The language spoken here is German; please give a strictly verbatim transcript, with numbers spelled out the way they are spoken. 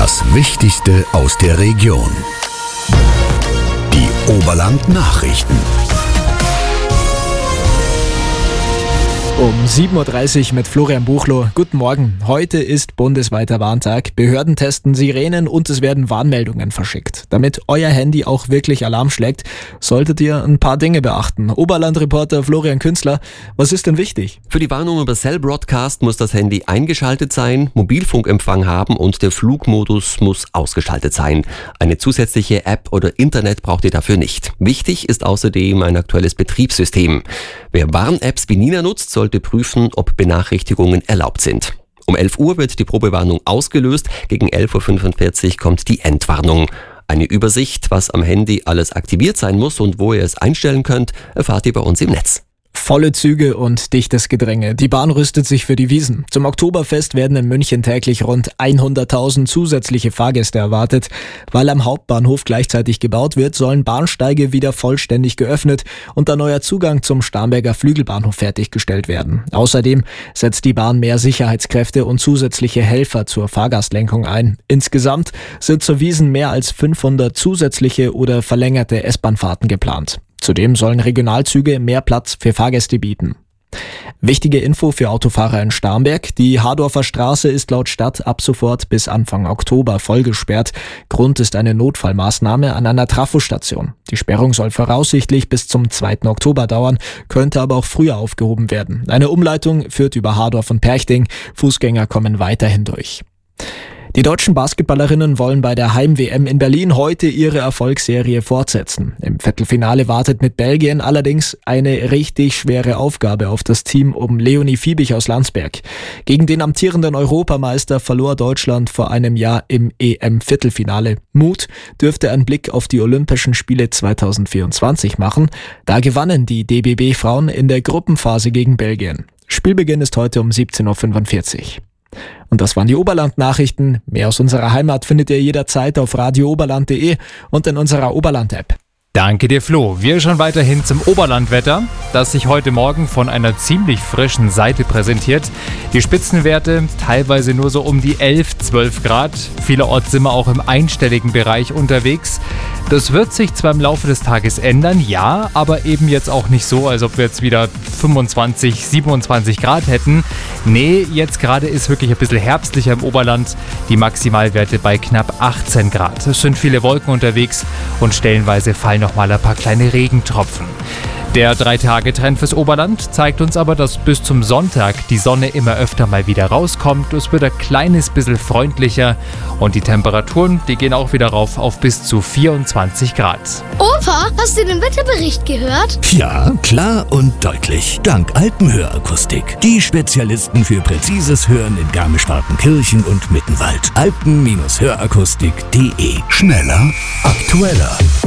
Das Wichtigste aus der Region. Die Oberland-Nachrichten. Um sieben Uhr dreißig mit Florian Buchloh. Guten Morgen. Heute ist bundesweiter Warntag. Behörden testen Sirenen und es werden Warnmeldungen verschickt. Damit euer Handy auch wirklich Alarm schlägt, solltet ihr ein paar Dinge beachten. Oberland-Reporter Florian Künzler, was ist denn wichtig? Für die Warnung über Cell Broadcast muss das Handy eingeschaltet sein, Mobilfunkempfang haben und der Flugmodus muss ausgeschaltet sein. Eine zusätzliche App oder Internet braucht ihr dafür nicht. Wichtig ist außerdem ein aktuelles Betriebssystem. Wer Warn-Apps wie Nina nutzt, sollte prüfen, ob Benachrichtigungen erlaubt sind. Um elf Uhr wird die Probewarnung ausgelöst, gegen elf Uhr fünfundvierzig kommt die Endwarnung. Eine Übersicht, was am Handy alles aktiviert sein muss und wo ihr es einstellen könnt, erfahrt ihr bei uns im Netz. Volle Züge und dichtes Gedränge. Die Bahn rüstet sich für die Wiesn. Zum Oktoberfest werden in München täglich rund hunderttausend zusätzliche Fahrgäste erwartet. Weil am Hauptbahnhof gleichzeitig gebaut wird, sollen Bahnsteige wieder vollständig geöffnet und ein neuer Zugang zum Starnberger Flügelbahnhof fertiggestellt werden. Außerdem setzt die Bahn mehr Sicherheitskräfte und zusätzliche Helfer zur Fahrgastlenkung ein. Insgesamt sind zur Wiesn mehr als fünfhundert zusätzliche oder verlängerte S-Bahn-Fahrten geplant. Zudem sollen Regionalzüge mehr Platz für Fahrgäste bieten. Wichtige Info für Autofahrer in Starnberg. Die Hardorfer Straße ist laut Stadt ab sofort bis Anfang Oktober vollgesperrt. Grund ist eine Notfallmaßnahme an einer Trafostation. Die Sperrung soll voraussichtlich bis zum zweiten Oktober dauern, könnte aber auch früher aufgehoben werden. Eine Umleitung führt über Hardorf und Perchting. Fußgänger kommen weiterhin durch. Die deutschen Basketballerinnen wollen bei der Heim-W M in Berlin heute ihre Erfolgsserie fortsetzen. Im Viertelfinale wartet mit Belgien allerdings eine richtig schwere Aufgabe auf das Team um Leonie Fiebig aus Landsberg. Gegen den amtierenden Europameister verlor Deutschland vor einem Jahr im E M-Viertelfinale. Mut dürfte ein Blick auf die Olympischen Spiele zweitausendvierundzwanzig machen. Da gewannen die D B B-Frauen in der Gruppenphase gegen Belgien. Spielbeginn ist heute um siebzehn Uhr fünfundvierzig. Und das waren die Oberland-Nachrichten. Mehr aus unserer Heimat findet ihr jederzeit auf radio oberland punkt de und in unserer Oberland-App. Danke dir, Flo. Wir schauen weiterhin zum Oberlandwetter, das sich heute Morgen von einer ziemlich frischen Seite präsentiert. Die Spitzenwerte teilweise nur so um die elf, zwölf Grad. Vielerorts sind wir auch im einstelligen Bereich unterwegs. Das wird sich zwar im Laufe des Tages ändern, ja, aber eben jetzt auch nicht so, als ob wir jetzt wieder fünfundzwanzig, siebenundzwanzig Grad hätten. Nee, jetzt gerade ist wirklich ein bisschen herbstlicher im Oberland. Die Maximalwerte bei knapp achtzehn Grad. Es sind viele Wolken unterwegs und stellenweise fallen noch mal ein paar kleine Regentropfen. Der Drei-Tage-Trend fürs Oberland zeigt uns aber, dass bis zum Sonntag die Sonne immer öfter mal wieder rauskommt. Es wird ein kleines bisschen freundlicher und die Temperaturen, die gehen auch wieder rauf auf bis zu vierundzwanzig Grad. Opa, hast du den Wetterbericht gehört? Ja, klar und deutlich. Dank Alpenhörakustik. Die Spezialisten für präzises Hören in Garmisch-Partenkirchen und Mittenwald. alpen Bindestrich hörakustik punkt de. Schneller, aktueller.